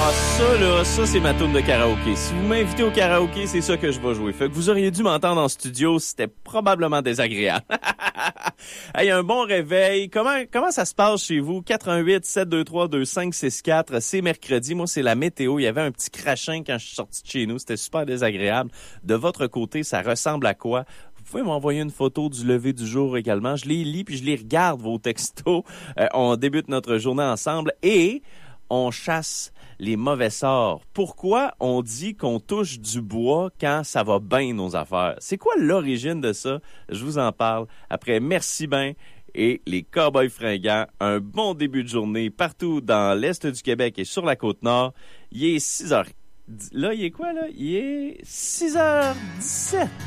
Ah, ça, c'est ma tourne de karaoké. Si vous m'invitez au karaoké, c'est ça que je vais jouer. Fait que vous auriez dû m'entendre en studio, c'était probablement désagréable. Hey, un bon réveil. Comment ça se passe chez vous? 418-723-2564. C'est mercredi. Moi, c'est la météo. Il y avait un petit crachin quand je suis sorti de chez nous. C'était super désagréable. De votre côté, ça ressemble à quoi? Vous pouvez m'envoyer une photo du lever du jour également. Je les lis puis je les regarde, vos textos. On débute notre journée ensemble et on chasse les mauvais sorts. Pourquoi on dit qu'on touche du bois quand ça va bien nos affaires? C'est quoi l'origine de ça? Je vous en parle après Merci ben et les Cowboys fringants. Un bon début de journée partout dans l'Est du Québec et sur la Côte-Nord. Il est 6h. Là, il est quoi, là? Il est 6h17.